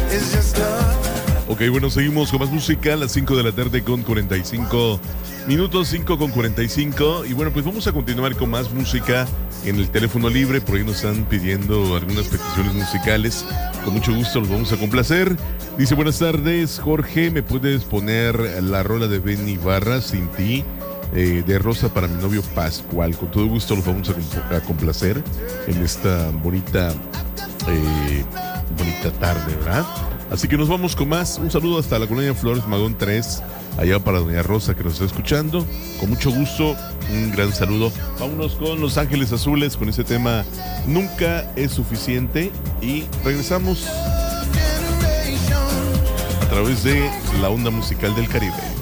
Ok, bueno, seguimos con más música a las 5 de la tarde con 45 minutos, 5 con 45. Y bueno, pues vamos a continuar con más música en el teléfono libre. Por ahí nos están pidiendo algunas peticiones musicales. Con mucho gusto los vamos a complacer. Dice, buenas tardes, Jorge, ¿me puedes poner la rola de Benny Ibarra, Sin Ti? De Rosa para mi novio Pascual. Con todo gusto los vamos a complacer en esta bonita tarde, ¿verdad? Así que nos vamos con más. Un saludo hasta la colonia Flores Magón 3, allá para doña Rosa que nos está escuchando. Con mucho gusto, un gran saludo. Vámonos con Los Ángeles Azules, con ese tema Nunca es suficiente. Y regresamos a través de la onda musical del Caribe.